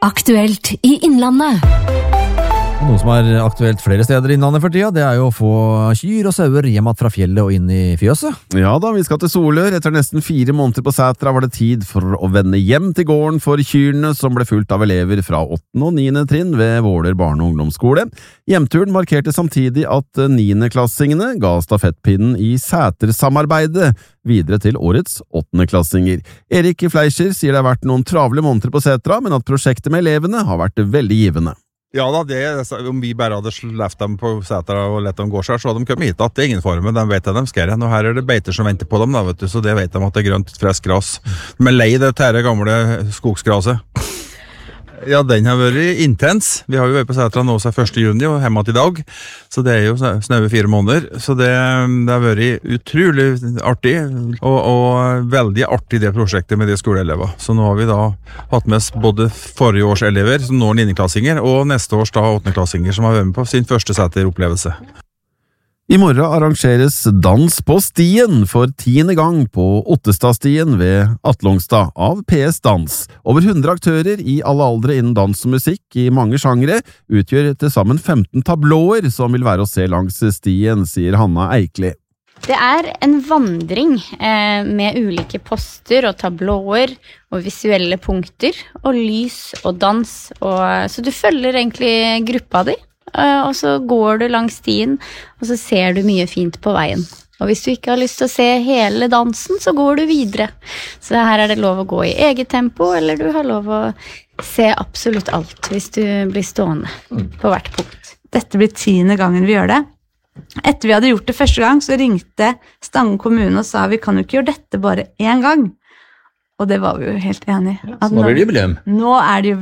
Aktuelt i Innlandet. Noe som aktuelt flere steder i Innlandet for tida, det jo å få kyr og sauer hjem fra fjellet og inn i fjøset. Ja da, vi skal til Solør. Etter nesten 4 måneder på Sætra var det tid for å vende hjem til gården for kyrne, som ble fulgt av elever fra 8. og 9. trinn ved Våler barne- og ungdomsskole. Hjemturen markerte samtidig at 9.-klassingene ga stafettpinnen i Sæter-samarbeidet videre til årets 8.-klassinger. Erik Fleischer sier det har vært noen travle måneder på Sætra, men at prosjektet med elevene har vært veldig givende. Ja da, om vi bare hadde sleft dem på Sætra og lett dem gå selv, så hadde de kommet hit at det ingen fare, men de vet at de skal igjen. Og her det beiter som venter på dem, da, vet du, så det vet de at det grønt, fresk gras. De lei det tære gamle skogsgraset. Ja, den har vært intens. Vi har jo vært på Sætra nå siden 1. juni og hjemme til i dag, så det jo snaue 4 måneder. Så det har vært utrolig artig, og veldig artig det prosjektet med de skoleelever. Så nå har vi da hatt med oss både forrige års elever, som nå 9.-klassinger, og neste års da 8.-klassinger, som har vært med på sin første Sæter-opplevelse. I morgen arrangeres Dans på stien for 10. gang på Ottestadstien ved Atlongstad av PS Dans. Over 100 aktører i alle aldre innen dans og musikk i mange sjangre utgjør til sammen 15 tablåer som vil være å se langs stien, sier Hanna Eikli. Det en vandring med ulike poster og tablåer og visuelle punkter og lys og dans, så du følger egentlig gruppa di. Og så går du langs stien, og så ser du mye fint på veien. Og hvis du ikke har lyst til å se hele dansen, så går du videre. Så her det lov å gå i eget tempo, eller du har lov å se absolutt alt hvis du blir stående på hvert punkt. Dette blir 10. gangen vi gjør det. Etter vi hadde gjort det første gang, så ringte Stange kommune og sa vi kan jo ikke gjøre dette bare 1 gang. Og det var vi jo helt enige i. Så nå blir det jubileum. Nå det jubileum.